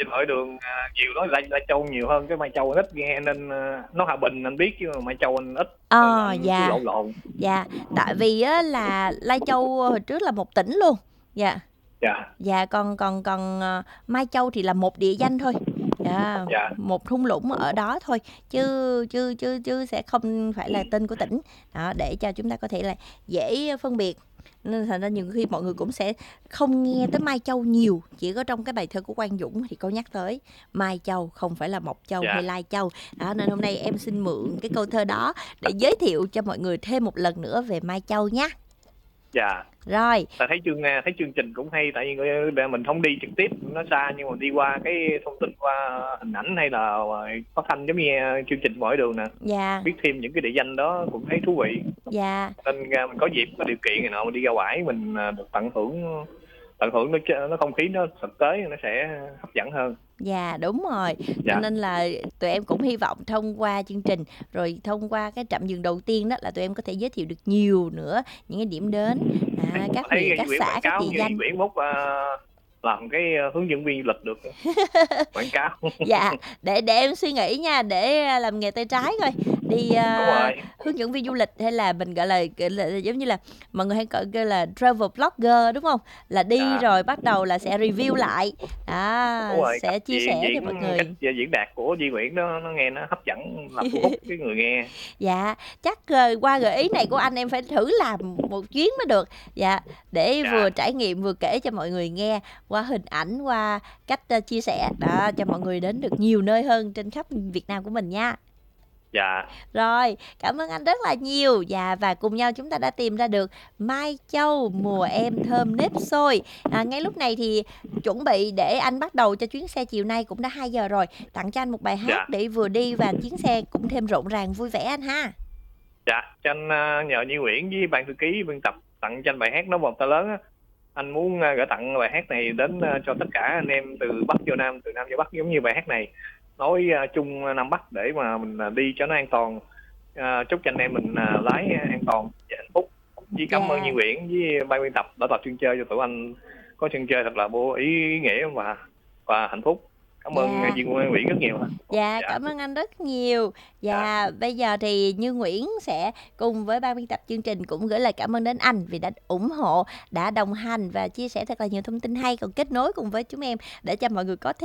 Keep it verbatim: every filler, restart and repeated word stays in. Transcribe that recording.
trên hỏi đường, à, nhiều nói Lai Lai Châu nhiều hơn, cái Mai Châu ít nghe nên, ơ nói Hòa Bình anh biết chứ Mai Châu anh ít, nên Ờ, anh cứ dạ. lộn lộn. Dạ, tại vì á là Lai Châu hồi trước là một tỉnh luôn. Dạ. Dạ. Dạ, còn còn còn, ờ, Mai Châu thì là một địa danh thôi. Dạ, Dạ. một thung lũng ở đó thôi, chứ chứ chứ chứ sẽ không phải là tên của tỉnh. Đó, để cho chúng ta có thể là dễ phân biệt. Nên thành ra nhiều khi mọi người cũng sẽ không nghe tới Mai Châu nhiều, chỉ có trong cái bài thơ của Quang Dũng thì có nhắc tới Mai Châu, không phải là Mộc Châu hay Dạ. Lai Châu. Đó, nên hôm nay em xin mượn cái câu thơ đó để giới thiệu cho mọi người thêm một lần nữa về Mai Châu nhá. Dạ. Rồi. Ta thấy chương, a, thấy chương trình cũng hay, tại vì, ờ, để mình hông đi trực tiếp, nó xa nhưng mà đi qua cái thông tin qua hình ảnh hay là, ờ, phát thanh giống như nghe chương trình Mọi Đường nè, Dạ. biết thêm những cái địa danh đó cũng thấy thú vị. Dạ. Nên ra mình có dịp, có điều kiện này nọ mình đi ra ngoải mình, à, được tận hưởng tận hưởng nó ch nó không khí nó thực tế nó sẽ hấp dẫn hơn. Dạ, đúng rồi. Cho Dạ. nên là tụi em cũng hy vọng thông qua chương trình, rồi thông qua cái trạm dừng đầu tiên đó là tụi em có thể giới thiệu được nhiều nữa những cái điểm đến, à, các Thấy huyện, Duy các Nguyễn xã, quảng các cáo địa như Duy danh. Nguyễn mốt, a, làm cái hướng dẫn viên du lịch được nữa. Quảng cáo. Dạ, để để em suy nghĩ nha, để làm nghề tay trái coi, đi, Đúng a, rồi. hướng dẫn viên du lịch hay là mình, gọi là, gọi là, giống như là, mọi người hay gọi kêu là travel blogger, đúng hông? Là đi Dạ. rồi bắt đầu là sẽ review lại, Đúng đó, rồi, cách sẽ chia diễn sẻ cho mọi diễn cách người. diễn đạt của Duy Nguyễn nó nó nghe nó hấp dẫn, làm thu hút cái người nghe. Dạ, chắc, ờ, qua gợi ý này của anh em phải thử làm một chuyến mới được. Dạ, để vừa Dạ. trải nghiệm vừa kể cho mọi người nghe qua hình ảnh, qua cách, ơ, chia sẻ, đó, cho mọi người đến được nhiều nơi hơn trên khắp Việt Nam của mình nha. Dạ. Rồi, cảm ơn anh rất là nhiều. Dạ, và cùng nhau chúng ta đã tìm ra được Mai Châu, mùa em thơm nếp xôi. À, ngay lúc này thì chuẩn bị để anh bắt đầu cho chuyến xe chiều nay, cũng đã hai giờ rồi, tặng cho anh một bài hát Dạ. để vừa đi và chuyến xe cũng thêm rộn ràng vui vẻ anh ha. Dạ, cho anh, a, nhờ Duy Nguyễn với ban thư ký biên tập tặng cho anh bài hát "Nói Một Ta Lớn" á. Anh muốn, a, gửi tặng bài hát này đến, a, cho tất cả anh em từ Bắc vô Nam, từ Nam vô Bắc giống như bài hát này, nối, a, chung Nam Bắc để mà mình, à, đi cho nó an toàn. À, chúc cho anh em mình, à, lái an toàn và hạnh phúc. Với cảm ơn Duy Dạ. Nguyễn với ban biên tập đã tập sân chơi cho tụi anh có sân chơi thật là vô ý nghĩa và và hạnh phúc. Cảm ơn Dạ. Duy Nguyễn rất nhiều ạ. Dạ, Dạ. cảm ơn anh rất nhiều. Dạ. Dạ, bây giờ thì Như Nguyễn sẽ cùng với ban biên tập chương trình cũng gửi lời cảm ơn đến anh vì đã ủng hộ, đã đồng hành và chia sẻ thật là nhiều thông tin hay, còn kết nối cùng với chúng em để cho mọi người có thêm